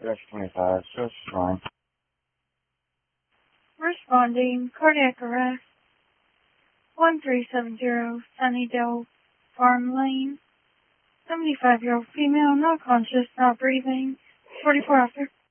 25, so it's fine. Responding, cardiac arrest, 1370 Sunnydale Farm Lane, 75-year-old female, not conscious, not breathing, 44 after.